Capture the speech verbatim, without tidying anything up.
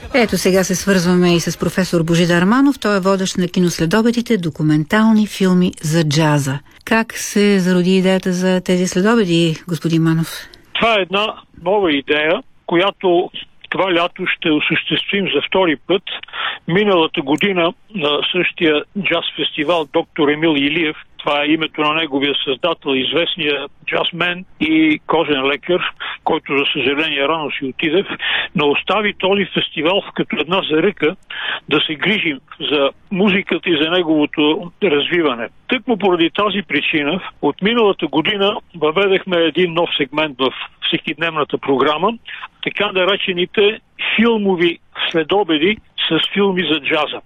Ето сега се свързваме и с професор Божидар Манов. Той е водещ на киноследобедите, документални филми за джаза. Как се зароди идеята за тези следобеди, господин Манов? Това е една нова идея, която това лято ще осъществим за втори път. Миналата година на същия джаз фестивал доктор Емил Илиев, това е името на неговия създател, известния джазмен и кожен лекар, който за съжаление рано си отиде, но остави този фестивал като една заръка да се грижим за музиката и за неговото развиване. Тъкмо поради тази причина от миналата година въведехме един нов сегмент в всекидневната програма, така наречените филмови следобеди с филми за джаза.